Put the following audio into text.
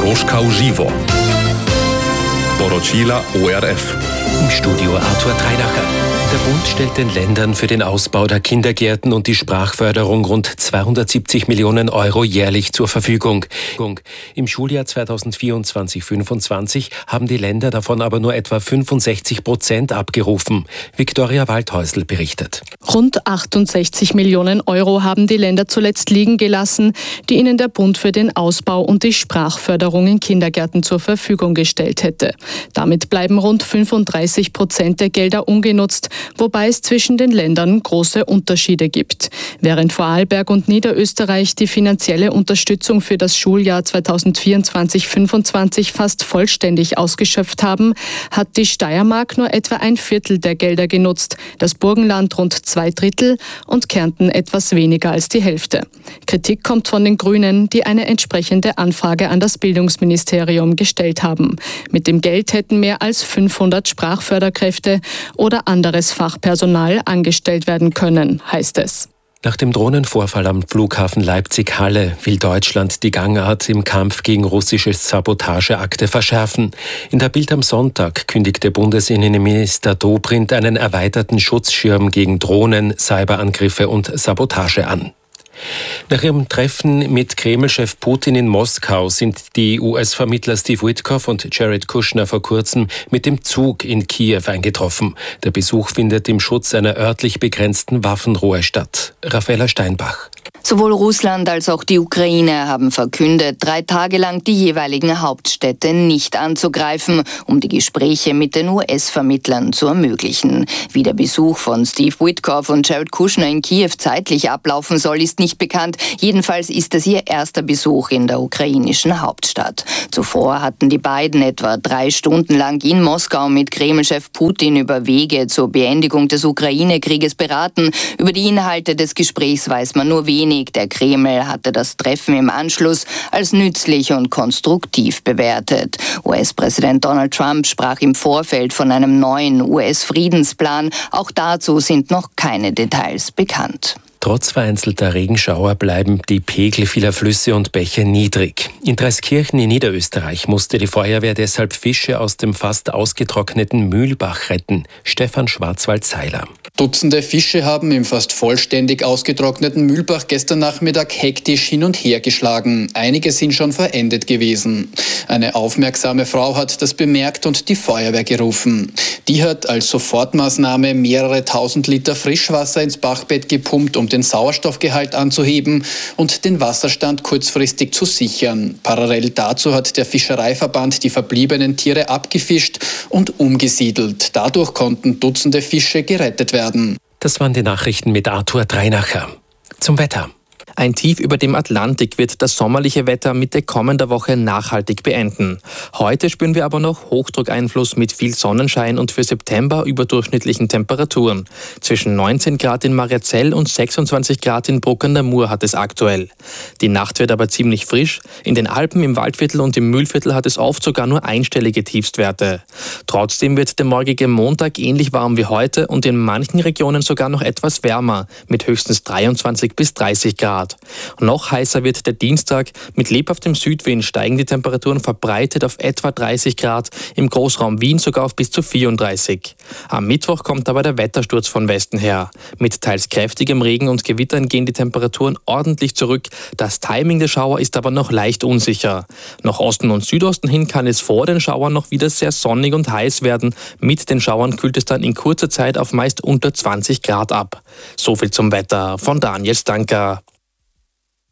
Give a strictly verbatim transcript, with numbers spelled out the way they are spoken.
Doroschka Uživo. Poročila O R F. Im Studio Arthur Treinacher. Der Bund stellt den Ländern für den Ausbau der Kindergärten und die Sprachförderung rund zweihundertsiebzig Millionen Euro jährlich zur Verfügung. Im Schuljahr zweitausendvierundzwanzig fünfundzwanzig haben die Länder davon aber nur etwa fünfundsechzig Prozent abgerufen. Viktoria Waldhäusl berichtet. Rund achtundsechzig Millionen Euro haben die Länder zuletzt liegen gelassen, die ihnen der Bund für den Ausbau und die Sprachförderung in Kindergärten zur Verfügung gestellt hätte. Damit bleiben rund fünfunddreißig Prozent der Gelder ungenutzt, wobei es zwischen den Ländern große Unterschiede gibt. Während Vorarlberg und Niederösterreich die finanzielle Unterstützung für das Schuljahr zweitausendvierundzwanzig fünfundzwanzig fast vollständig ausgeschöpft haben, hat die Steiermark nur etwa ein Viertel der Gelder genutzt, das Burgenland rund zwei Drittel und Kärnten etwas weniger als die Hälfte. Kritik kommt von den Grünen, die eine entsprechende Anfrage an das Bildungsministerium gestellt haben. Mit dem Geld hätten mehr als fünfhundert Sprachförderkräfte oder anderes Fachpersonal angestellt werden können, heißt es. Nach dem Drohnenvorfall am Flughafen Leipzig-Halle will Deutschland die Gangart im Kampf gegen russische Sabotageakte verschärfen. In der Bild am Sonntag kündigte Bundesinnenminister Dobrindt einen erweiterten Schutzschirm gegen Drohnen, Cyberangriffe und Sabotage an. Nach ihrem Treffen mit Kreml-Chef Putin in Moskau sind die U S-Vermittler Steve Witkoff und Jared Kushner vor kurzem mit dem Zug in Kiew eingetroffen. Der Besuch findet im Schutz einer örtlich begrenzten Waffenruhe statt. Raffaella Steinbach. Sowohl Russland als auch die Ukraine haben verkündet, drei Tage lang die jeweiligen Hauptstädte nicht anzugreifen, um die Gespräche mit den U S-Vermittlern zu ermöglichen. Wie der Besuch von Steve Witkoff und Jared Kushner in Kiew zeitlich ablaufen soll, ist nicht bekannt. Jedenfalls ist es ihr erster Besuch in der ukrainischen Hauptstadt. Zuvor hatten die beiden etwa drei Stunden lang in Moskau mit Kreml-Chef Putin über Wege zur Beendigung des Ukraine-Krieges beraten. Über die Inhalte des Gesprächs weiß man nur wenig. Der Kreml hatte das Treffen im Anschluss als nützlich und konstruktiv bewertet. U S-Präsident Donald Trump sprach im Vorfeld von einem neuen U S-Friedensplan. Auch dazu sind noch keine Details bekannt. Trotz vereinzelter Regenschauer bleiben die Pegel vieler Flüsse und Bäche niedrig. In Dreiskirchen in Niederösterreich musste die Feuerwehr deshalb Fische aus dem fast ausgetrockneten Mühlbach retten. Stefan Schwarzwald-Seiler. Dutzende Fische haben im fast vollständig ausgetrockneten Mühlbach gestern Nachmittag hektisch hin und her geschlagen. Einige sind schon verendet gewesen. Eine aufmerksame Frau hat das bemerkt und die Feuerwehr gerufen. Die hat als Sofortmaßnahme mehrere tausend Liter Frischwasser ins Bachbett gepumpt, um den Sauerstoffgehalt anzuheben und den Wasserstand kurzfristig zu sichern. Parallel dazu hat der Fischereiverband die verbliebenen Tiere abgefischt und umgesiedelt. Dadurch konnten Dutzende Fische gerettet werden. Das waren die Nachrichten mit Arthur Treinacher. Zum Wetter. Ein Tief über dem Atlantik wird das sommerliche Wetter Mitte kommender Woche nachhaltig beenden. Heute spüren wir aber noch Hochdruckeinfluss mit viel Sonnenschein und für September überdurchschnittlichen Temperaturen. Zwischen neunzehn Grad in Mariazell und sechsundzwanzig Grad in Bruck an der Mur hat es aktuell. Die Nacht wird aber ziemlich frisch. In den Alpen, im Waldviertel und im Mühlviertel hat es oft sogar nur einstellige Tiefstwerte. Trotzdem wird der morgige Montag ähnlich warm wie heute und in manchen Regionen sogar noch etwas wärmer mit höchstens dreiundzwanzig bis dreißig Grad. Noch heißer wird der Dienstag. Mit lebhaftem Südwind steigen die Temperaturen verbreitet auf etwa dreißig Grad, im Großraum Wien sogar auf bis zu vierunddreißig. Am Mittwoch kommt aber der Wettersturz von Westen her. Mit teils kräftigem Regen und Gewittern gehen die Temperaturen ordentlich zurück. Das Timing der Schauer ist aber noch leicht unsicher. Nach Osten und Südosten hin kann es vor den Schauern noch wieder sehr sonnig und heiß werden. Mit den Schauern kühlt es dann in kurzer Zeit auf meist unter zwanzig Grad ab. So viel zum Wetter von Daniel Stanker.